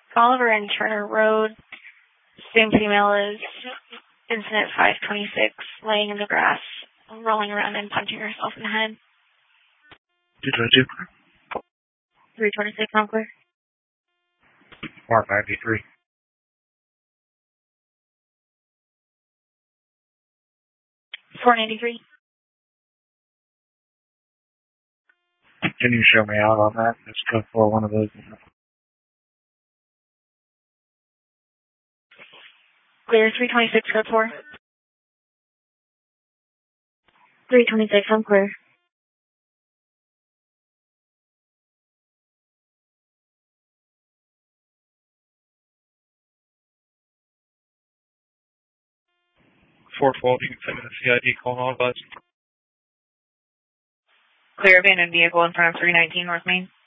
Oliver and Turner Road. Same female is incident 526, laying in the grass, rolling around and punching herself in the head. 222. 326, I'm clear. Mark 93. $483. Can you show me out on that? It's code for one of those. Clear, 326, code 4. 326, I'm clear. You can send me the CID call and all advice. Clear abandoned vehicle in front of 319 North Main.